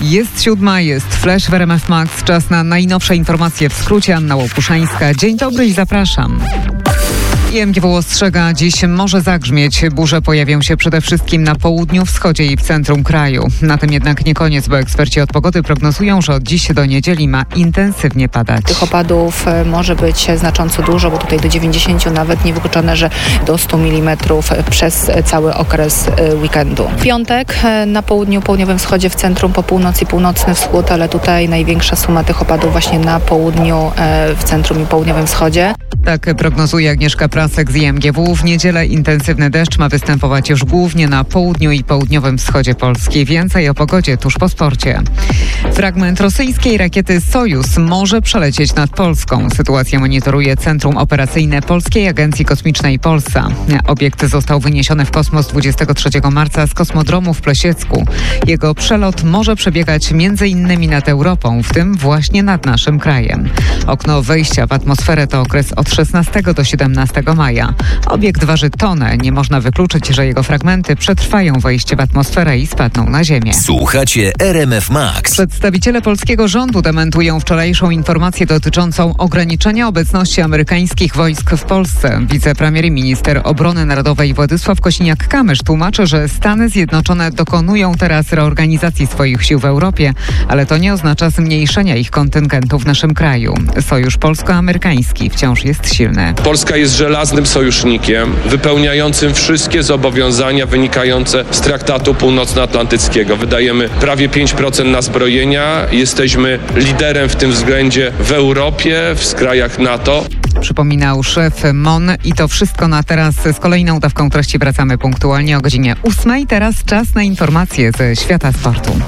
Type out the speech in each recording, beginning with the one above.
Jest 7, jest Flash w RMF Max. Czas na najnowsze informacje w skrócie. Anna Łopuszańska. Dzień dobry i zapraszam. IMGW ostrzega, dziś może zagrzmieć. Burze pojawią się przede wszystkim na południu, wschodzie i w centrum kraju. Na tym jednak nie koniec, bo eksperci od pogody prognozują, że od dziś do niedzieli ma intensywnie padać. Tych opadów może być znacząco dużo, bo tutaj do 90, nawet niewykluczone, że do 100 mm przez cały okres weekendu. W piątek na południu, południowym wschodzie, w centrum, po północy, północny wschód, ale tutaj największa suma tych opadów właśnie na południu, w centrum i południowym wschodzie. Tak prognozuje Agnieszka Prasek z IMGW. W niedzielę intensywny deszcz ma występować już głównie na południu i południowym wschodzie Polski. Więcej o pogodzie tuż po sporcie. Fragment rosyjskiej rakiety Sojus może przelecieć nad Polską. Sytuację monitoruje Centrum Operacyjne Polskiej Agencji Kosmicznej Polsa. Obiekt został wyniesiony w kosmos 23 marca z kosmodromu w Plesiecku. Jego przelot może przebiegać m.in. nad Europą, w tym właśnie nad naszym krajem. Okno wejścia w atmosferę to okres od 16 do 17 maja. Obiekt waży tonę. Nie można wykluczyć, że jego fragmenty przetrwają wejście w atmosferę i spadną na Ziemię. Słuchacie RMF Max. Przedstawiciele polskiego rządu dementują wczorajszą informację dotyczącą ograniczenia obecności amerykańskich wojsk w Polsce. Wicepremier i minister obrony narodowej Władysław Kosiniak-Kamysz tłumaczy, że Stany Zjednoczone dokonują teraz reorganizacji swoich sił w Europie, ale to nie oznacza zmniejszenia ich kontyngentu w naszym kraju. Sojusz polsko-amerykański wciąż jest silny. Polska jest żelaznym sojusznikiem, wypełniającym wszystkie zobowiązania wynikające z Traktatu Północnoatlantyckiego. Wydajemy prawie 5% na zbrojenia. Jesteśmy liderem w tym względzie w Europie, w krajach NATO. Przypominał szef MON i to wszystko na teraz. Z kolejną dawką treści wracamy punktualnie o godzinie 8. Teraz czas na informacje ze świata sportu.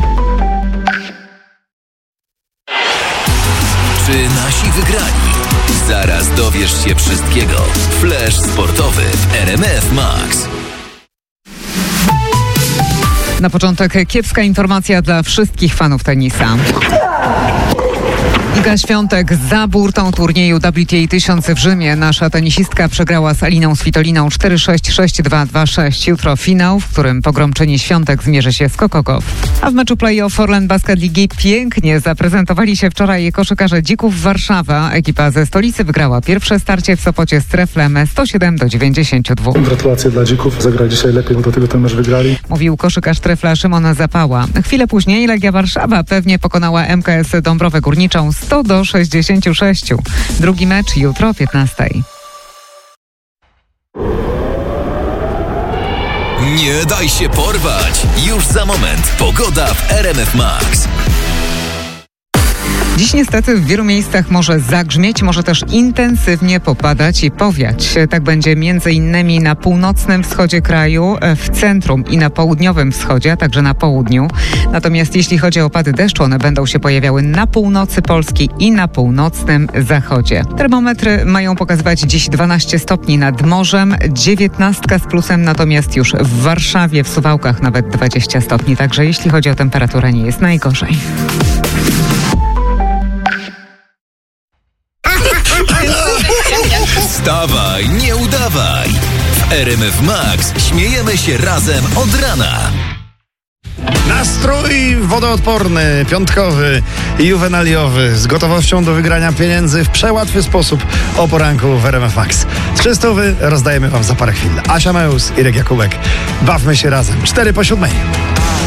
Czy nasi wygrali? Zaraz dowiesz się wszystkiego. Flash sportowy w RMF Max. Na początek kiepska informacja dla wszystkich fanów tenisa. Iga Świątek za burtą turnieju WTA 1000 w Rzymie. Nasza tenisistka przegrała z Aliną Svitoliną 4-6, 6-2, 2-6. Jutro finał, w którym pogromczyni Świątek zmierzy się z Coco Gauff. A w meczu play-off Orlen Basket Ligi pięknie zaprezentowali się wczoraj koszykarze Dzików Warszawa. Ekipa ze stolicy wygrała pierwsze starcie w Sopocie z Treflem 107-92. Gratulacje dla Dzików. Zagrali dzisiaj lepiej, bo do tego ten mecz wygrali. Mówił koszykarz Trefla Szymon Zapała. Chwilę później Legia Warszawa pewnie pokonała MKS Dąbrowę Górniczą 100-66. Drugi mecz jutro o 15. Nie daj się porwać. Już za moment pogoda w RMF Max. Dziś niestety w wielu miejscach może zagrzmieć, może też intensywnie popadać i powiać. Tak będzie m.in. na północnym wschodzie kraju, w centrum i na południowym wschodzie, a także na południu. Natomiast jeśli chodzi o opady deszczu, one będą się pojawiały na północy Polski i na północnym zachodzie. Termometry mają pokazywać dziś 12 stopni nad morzem, 19 z plusem, natomiast już w Warszawie, w Suwałkach nawet 20 stopni. Także jeśli chodzi o temperaturę, nie jest najgorzej. Wstawaj, nie udawaj. W RMF Max śmiejemy się razem od rana. Nastrój wodoodporny, piątkowy i juwenaliowy, z gotowością do wygrania pieniędzy w przełatwy sposób o poranku w RMF Max. 300 rozdajemy wam za parę chwil. Asia Meus, Irek Jakubek. Bawmy się razem. 6:45.